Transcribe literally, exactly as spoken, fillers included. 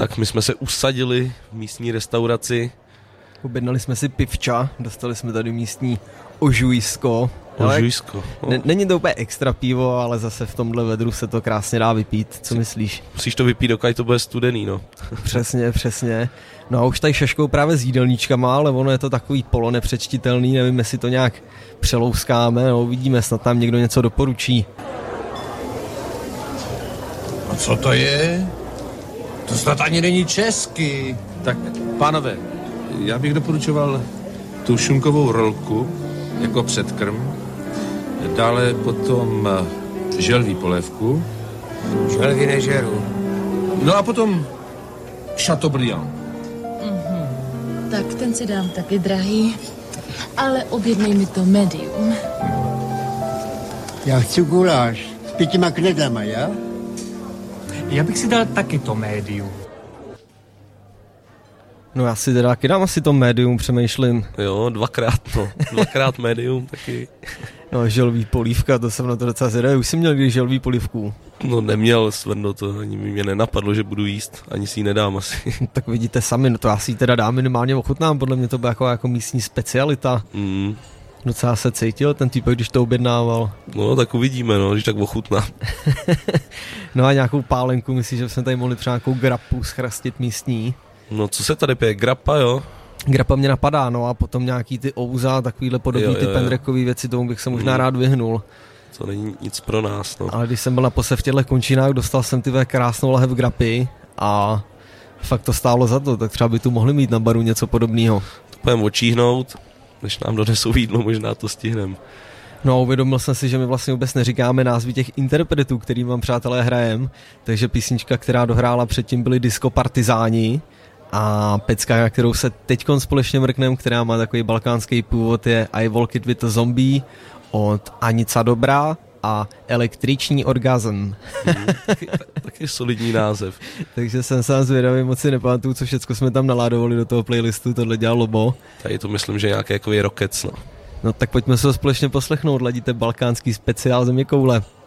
Tak my jsme se usadili v místní restauraci. Objednali jsme si pivča, dostali jsme tady místní ožujsko. Ožujsko. Ne, není to úplně extra pivo, ale zase v tomhle vedru se to krásně dá vypít. Co myslíš? Musíš to vypít, dokud to bude studený, no. Přesně, přesně. No a už tady šaškou právě s jídelníčkama, ale ono je to takový polo nepřečtitelný, nevím, jestli to nějak přelouskáme, no uvidíme, snad tam někdo něco doporučí. A co to je? To snad ani není česky. Tak, pánové, já bych doporučoval tu šunkovou rolku jako předkrm, dále potom želví polévku. Želví nežeru. No a potom Chateaubriand. Mm-hmm. Tak ten si dám taky drahý, ale objednej mi to medium. Já chci guláš s pětima knedlama, já? Já bych si dal taky to medium. No já si teda taky dám asi to medium, přemýšlím. Jo, dvakrát, no. Dvakrát medium taky. No, želví polívka, to jsem na to docela zvědavý. Už jsi měl kdy želví polívku? No neměl, Svrno, to ani mě nenapadlo, že budu jíst, ani si ji nedám asi. Tak vidíte sami, no to já si ji teda dám, minimálně ochutnám, podle mě to byla jako, jako místní specialita. Mm. Docela se cítil ten týpek, když to objednával. No tak uvidíme, no, když tak ochutnám. No a nějakou pálenku, myslíš, že jsme tady mohli třeba nějakou grapu schrastit místní? No co se tady pije, grappa, jo? Grappa mě napadá, no a potom nějaký ty ouza, takovýhle podobný jo, jo, jo. ty pendrekový věci, tomu bych se možná mm. rád vyhnul. To není nic pro nás, no. Ale když jsem byl naposled v těchto končinách, dostal jsem ty krásnou lahev grapy a fakt to stálo za to, tak třeba by tu mohli mít na baru něco podobného. To půjdeme očíhnout, než nám donesou jídlo, možná to stihnem. No a uvědomil jsem si, že my vlastně vůbec neříkáme názvy těch interpretů, kterým vám přátelé hrajem, takže písnička, která dohrála předtím, byly Disco Partizáni a pecka, na kterou se teďkon společně mrknem, která má takový balkánský původ, je I Walk It With a Zombie od Anica Dobrá a Električní orgazm. Mm, taky, taky solidní název. Takže jsem sám zvědavý, moc si nepamatuju, co všecko jsme tam naládovali do toho playlistu, tohle dělal Lobo. Tady to myslím, že nějaký jako Rockets, no. No tak pojďme se ho společně poslechnout, ladíte balkánský speciál Země koule.